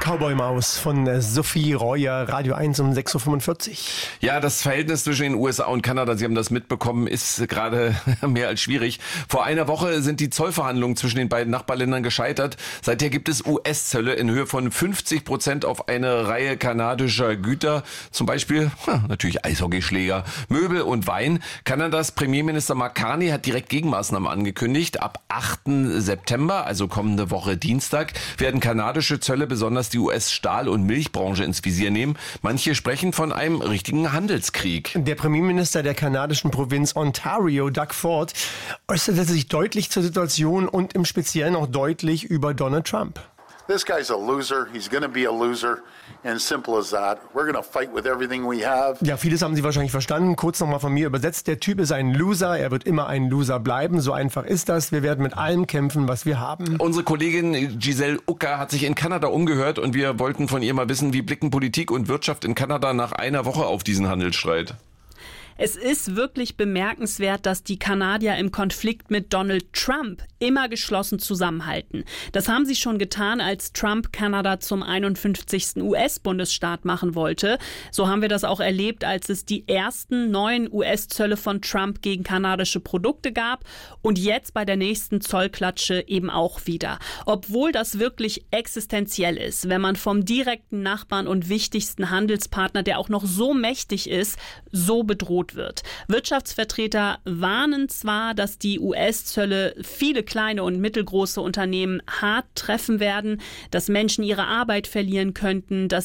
Cowboy-Maus von Sophie Reuer, Radio 1 um 6.45 Uhr. Ja, das Verhältnis zwischen den USA und Kanada, Sie haben das mitbekommen, ist gerade mehr als schwierig. Vor einer Woche sind die Zollverhandlungen zwischen den beiden Nachbarländern gescheitert. Seither gibt es US-Zölle in Höhe von 50% auf eine Reihe kanadischer Güter. Zum Beispiel natürlich Eishockeyschläger, Möbel und Wein. Kanadas Premierminister Mark Carney hat direkt Gegenmaßnahmen angekündigt. Ab 8. September, also kommende Woche Dienstag, werden kanadische Zölle besonders die US-Stahl- und Milchbranche ins Visier nehmen. Manche sprechen von einem richtigen Handelskrieg. Der Premierminister der kanadischen Provinz Ontario, Doug Ford, äußerte sich deutlich zur Situation und im Speziellen auch deutlich über Donald Trump. This guy's a loser. He's going to be a loser. And simple as that. We're going to fight with everything we have. Ja, vieles haben Sie wahrscheinlich verstanden. Kurz nochmal von mir übersetzt. Der Typ ist ein Loser. Er wird immer ein Loser bleiben. So einfach ist das. Wir werden mit allem kämpfen, was wir haben. Unsere Kollegin Giselle Ucker hat sich in Kanada umgehört und wir wollten von ihr mal wissen, wie blicken Politik und Wirtschaft in Kanada nach einer Woche auf diesen Handelsstreit? Es ist wirklich bemerkenswert, dass die Kanadier im Konflikt mit Donald Trump immer geschlossen zusammenhalten. Das haben sie schon getan, als Trump Kanada zum 51. US-Bundesstaat machen wollte. So haben wir das auch erlebt, als es die ersten neuen US-Zölle von Trump gegen kanadische Produkte gab und jetzt bei der nächsten Zollklatsche eben auch wieder. Obwohl das wirklich existenziell ist, wenn man vom direkten Nachbarn und wichtigsten Handelspartner, der auch noch so mächtig ist, so bedroht wird. Wirtschaftsvertreter warnen zwar, dass die US-Zölle viele kleine und mittelgroße Unternehmen hart treffen werden, dass Menschen ihre Arbeit verlieren könnten, dass